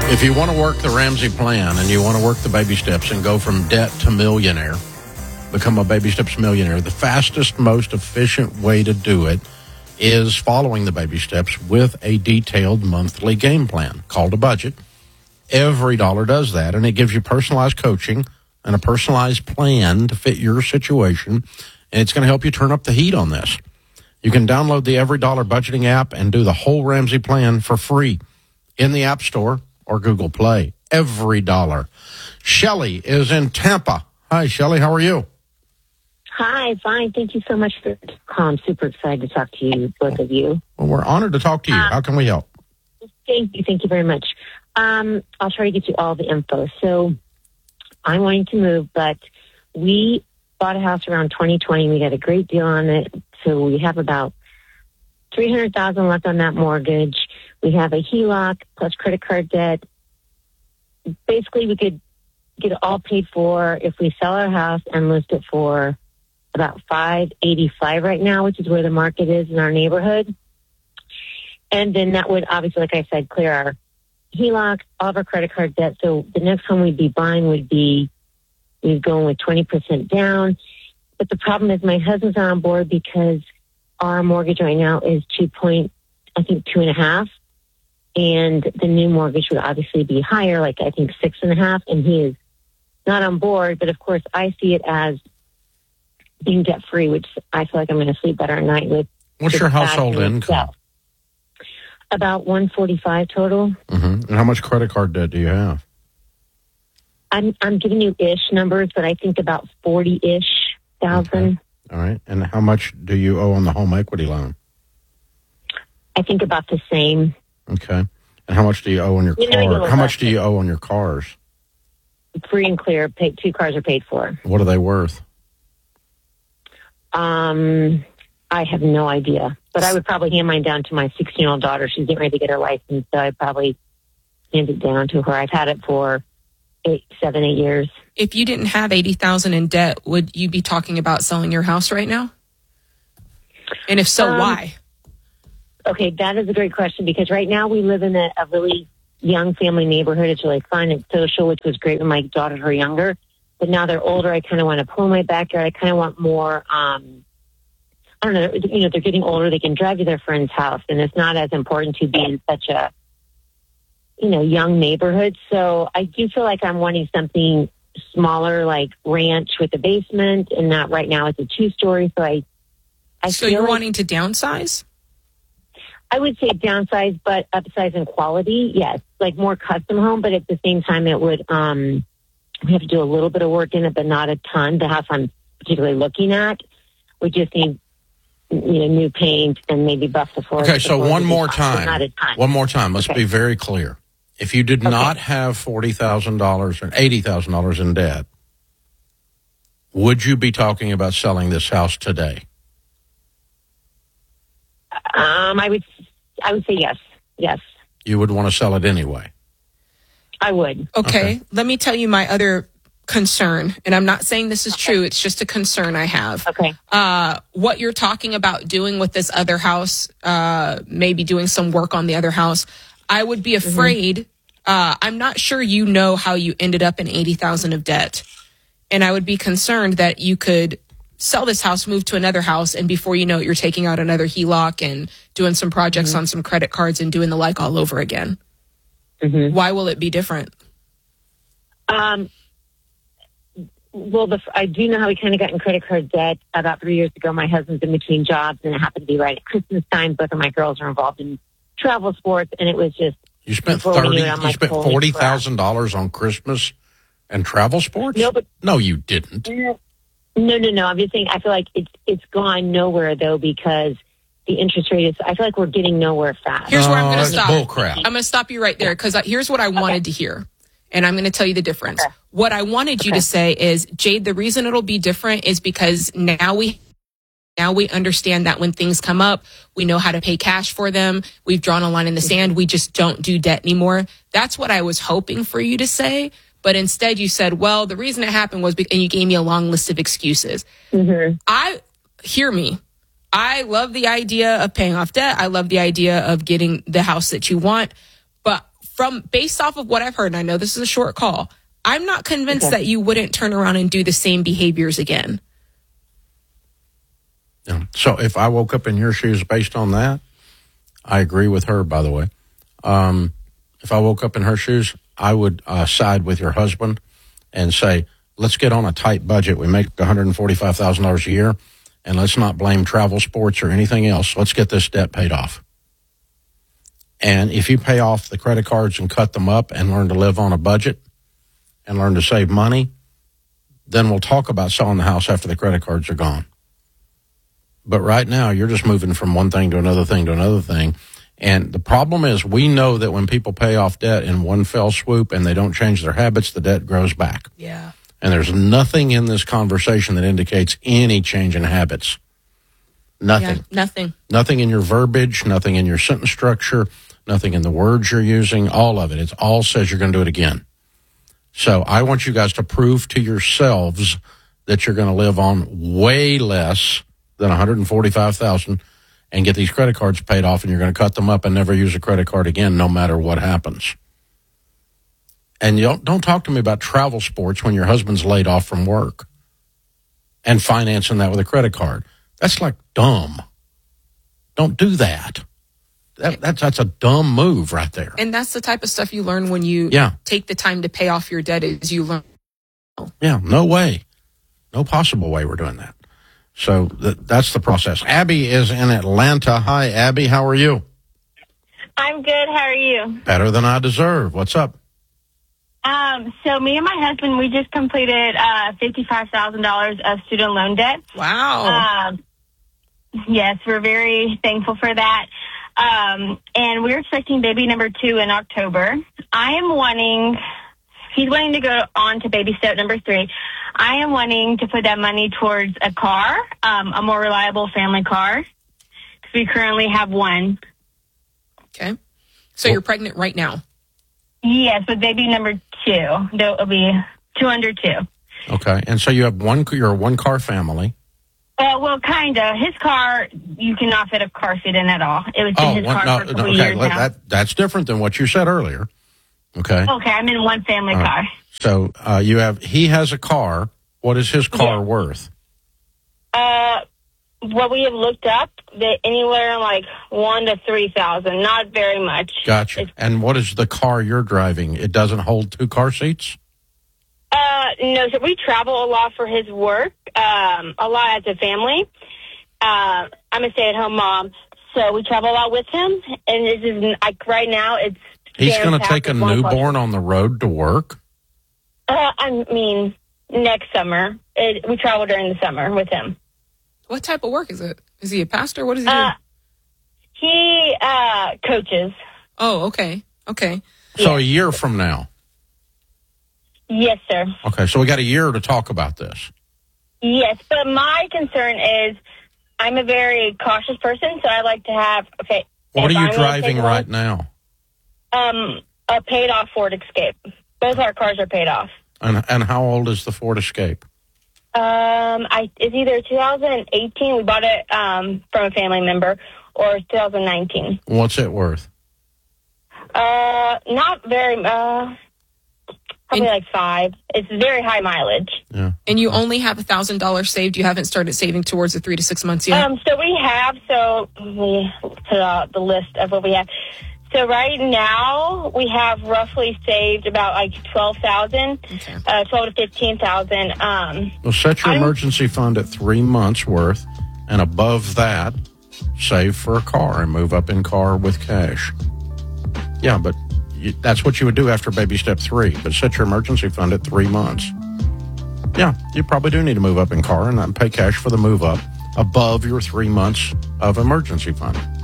If you want to work the Ramsey plan and you want to work the baby steps and go from debt to millionaire, become a Baby Steps millionaire, the fastest, most efficient way to do it is following the baby steps with a detailed monthly game plan called a budget. Every dollar does that, and it gives you personalized coaching and a personalized plan to fit your situation, and it's going to help you turn up the heat on this. You can download the Every Dollar Budgeting app and do the whole Ramsey plan for free in the App Store or Google Play. Every dollar. Shelley is in Tampa. Hi, Shelley. How are you? Hi, fine. Thank you so much for the call. I'm super excited to talk to you, both of you. Well, we're honored to talk to you. How can we help? Thank you. Thank you very much. I'll try to get you all the info. So I'm wanting to move, but we bought a house around 2020. We got a great deal on it. So we have about $300,000 left on that mortgage. We have a HELOC plus credit card debt. Basically, we could get it all paid for if we sell our house and list it for about $585 right now, which is where the market is in our neighborhood. And then that would obviously, like I said, clear our HELOC, all of our credit card debt. So the next home we'd be buying would be, we'd go with 20% down. But the problem is my husband's not on board because our mortgage right now is 2.5. And the new mortgage would obviously be higher, like I think 6.5. And he is not on board. But of course, I see it as being debt free, which I feel like I'm going to sleep better at night with. What's your household income? About $145 total. Mm-hmm. And how much credit card debt do you have? I'm giving you ish numbers, but I think about 40-ish thousand. Okay. All right. And how much do you owe on the home equity loan? I think about the same. Okay. And how much do you owe on your car? How much do you owe on your cars? Free and clear. Two cars are paid for. What are they worth? I have no idea. But I would probably hand mine down to my 16-year-old daughter. She's getting ready to get her license, so I'd probably hand it down to her. I've had it for 8 years. If you didn't have $80,000 in debt, would you be talking about selling your house right now? And if so, why? Okay, that is a great question because right now we live in a really young family neighborhood. It's really fun. It's social, which was great when my daughters were younger. But now they're older. I kind of want to pull my backyard. I kind of want more, I don't know, they're getting older. They can drive to their friend's house. And it's not as important to be in such a, young neighborhood. So I do feel like I'm wanting something smaller, like ranch with a basement. And not right now it's a 2-story. So you're wanting to downsize? I would say downsize, but upsize in quality. Yes, like more custom home. But at the same time, it would, we have to do a little bit of work in it, but not a ton. The house I'm particularly looking at, we just need, new paint and maybe buff the floor. Okay, so one more time. Not a ton. One more time. Let's be very clear. If you did not have $40,000 or $80,000 in debt, would you be talking about selling this house today? I would say yes. Yes. You would want to sell it anyway. I would. Okay. Let me tell you my other concern, and I'm not saying this is true. It's just a concern I have. Okay. What you're talking about doing with this other house, maybe doing some work on the other house, I would be afraid. I'm not sure you know how you ended up in $80,000 of debt, and I would be concerned that you could sell this house, move to another house, and before you know it, you're taking out another HELOC and doing some projects on some credit cards and doing the like all over again. Mm-hmm. Why will it be different? Well, I do know how we kind of got in credit card debt about 3 years ago. My husband's in between jobs, and it happened to be right at Christmas time. Both of my girls are involved in travel sports, and it was just... You spent $40,000 on Christmas and travel sports? No, you didn't. No. I'm just saying, I feel like it's gone nowhere, though, because the interest rate is... I feel like we're getting nowhere fast. Here's where I'm going to stop. Bull crap. I'm going to stop you right there, because here's what I wanted to hear. And I'm going to tell you the difference. Okay. What I wanted you to say is, Jade, the reason it'll be different is because now we understand that when things come up, we know how to pay cash for them. We've drawn a line in the sand. We just don't do debt anymore. That's what I was hoping for you to say. But instead you said, well, the reason it happened was because, and you gave me a long list of excuses. Mm-hmm. Hear me. I love the idea of paying off debt. I love the idea of getting the house that you want. But based off of what I've heard, and I know this is a short call, I'm not convinced that you wouldn't turn around and do the same behaviors again. Yeah. So if I woke up in your shoes based on that, I agree with her, by the way. If I woke up in her shoes, I would side with your husband and say, let's get on a tight budget. We make $145,000 a year, and let's not blame travel, sports, or anything else. Let's get this debt paid off. And if you pay off the credit cards and cut them up and learn to live on a budget and learn to save money, then we'll talk about selling the house after the credit cards are gone. But right now, you're just moving from one thing to another thing to another thing. And the problem is we know that when people pay off debt in one fell swoop and they don't change their habits, the debt grows back. Yeah. And there's nothing in this conversation that indicates any change in habits. Nothing. Yeah, nothing. Nothing in your verbiage, nothing in your sentence structure, nothing in the words you're using, all of it. It all says you're going to do it again. So I want you guys to prove to yourselves that you're going to live on way less than $145,000 and get these credit cards paid off, and you're going to cut them up and never use a credit card again, no matter what happens. And you don't talk to me about travel sports when your husband's laid off from work and financing that with a credit card. That's like dumb. Don't do that. That's a dumb move right there. And that's the type of stuff you learn when you take the time to pay off your debt, is you learn. Yeah, no way. No possible way we're doing that. So that's the process. Abby is in Atlanta. Hi, Abby. How are you? I'm good. How are you? Better than I deserve. What's up? So me and my husband, we just completed $55,000 of student loan debt. Wow. Yes, we're very thankful for that. And we're expecting baby number 2 in October. He's wanting to go on to baby step number 3. I am wanting to put that money towards a car, a more reliable family car, because we currently have one. Okay. So you're pregnant right now? Yes, with baby number 2. It'll be 2 under 2. Okay. And so you're a one-car family. Well, kind of. His car, you cannot fit a car seat in at all. It was in his car for a couple years now. That's different than what you said earlier. Okay. Okay, I'm in one family car. So he has a car. What is his car worth? What we have looked up, anywhere like $1,000 to $3,000, not very much. Gotcha. And what is the car you're driving? It doesn't hold 2 car seats? No, so we travel a lot for his work, a lot as a family. I'm a stay-at-home mom, so we travel a lot with him, and this is right now it's. He's going to take a newborn on the road to work? I mean, next summer. We travel during the summer with him. What type of work is it? Is he a pastor? What does he do? He coaches. Oh, okay. Okay. So a year from now? Yes, sir. Okay, so we got a year to talk about this. Yes, but my concern is I'm a very cautious person, so I like to have... Okay, what are you driving right now? A paid-off Ford Escape. Both our cars are paid off. And how old is the Ford Escape? It's either 2018, we bought it from a family member, or 2019. What's it worth? Not very... Probably like 5. It's very high mileage. Yeah. And you only have $1,000 saved. You haven't started saving towards the 3 to 6 months yet. So we have. So we put out the list of what we have. So right now we have roughly saved about like $12,000, okay. 12 to 15,000. Well, set your emergency fund at 3 months worth, and above that, save for a car and move up in car with cash. Yeah, but. That's what you would do after baby step 3, but set your emergency fund at 3 months. Yeah, you probably do need to move up in car and pay cash for the move up above your 3 months of emergency fund.